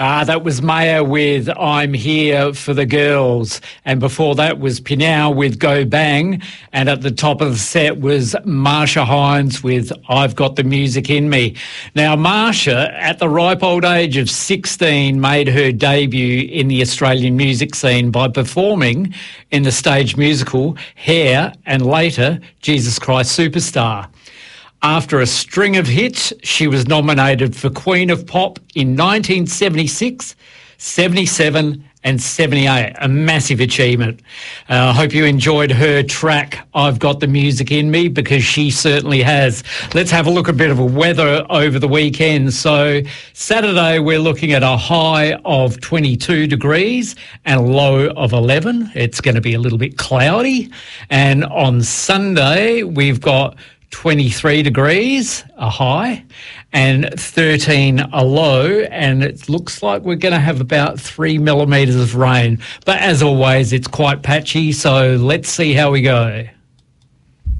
That was Maya with I'm Here for the Girls. And before that was Pinau with Go Bang. And at the top of the set was Marsha Hines with I've Got the Music in Me. Now, Marsha, at the ripe old age of 16, made her debut in the Australian music scene by performing in the stage musical Hair and later Jesus Christ Superstar. After a string of hits, she was nominated for Queen of Pop in 1976, 77 and 78, a massive achievement. I hope you enjoyed her track, I've Got the Music in Me, because she certainly has. Let's have a look at a bit of a weather over the weekend. So Saturday, we're looking at a high of 22 degrees and a low of 11. It's going to be a little bit cloudy. And on Sunday, we've got 23 degrees, a high, and 13 a low, and it looks like we're going to have about 3 millimetres of rain. But as always, it's quite patchy, so let's see how we go.